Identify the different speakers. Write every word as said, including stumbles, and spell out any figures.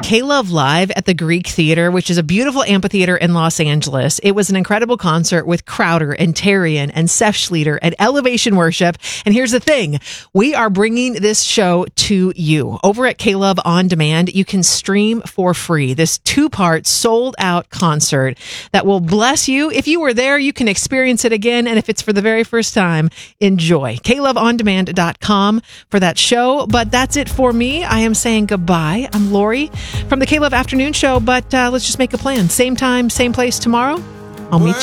Speaker 1: K-Love Live at the Greek Theater, which is a beautiful amphitheater in Los Angeles. It was an incredible concert with Crowder and Tarian and Seth Schleter and Elevation Worship. And here's the thing. We are bringing this show to you. Over at K-Love On Demand, you can stream for free this two-part sold-out concert that will bless you. If you were there, you can experience it again. And if it's for the very first time, enjoy. K love on demand dot com for that show. But that's it for me. I am saying goodbye. I'm Lori from the K-Love Afternoon Show, but uh, let's just make a plan. Same time, same place tomorrow. I'll meet you.